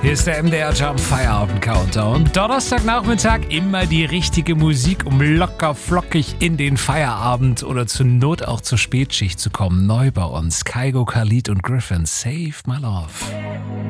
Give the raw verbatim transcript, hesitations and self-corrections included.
Hier ist der M D R Jump Feierabend Countdown. Donnerstagnachmittag immer die richtige Musik, um locker flockig in den Feierabend oder zur Not auch zur Spätschicht zu kommen. Neu bei uns Kygo, Khalid und Griffin. Save My Love.